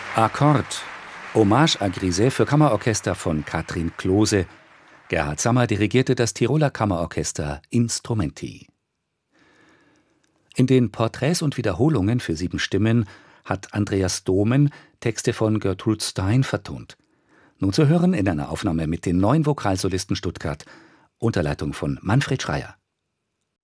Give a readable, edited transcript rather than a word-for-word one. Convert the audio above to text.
Akkord. Hommage à Grisey für Kammerorchester von Katrin Klose. Gerhard Sammer dirigierte das Tiroler Kammerorchester Instrumenti. In den Porträts und Wiederholungen für 7 Stimmen hat Andreas Domen Texte von Gertrude Stein vertont. Nun zu hören in einer Aufnahme mit den Neuen Vokalsolisten Stuttgart unter Leitung von Manfred Schreyer.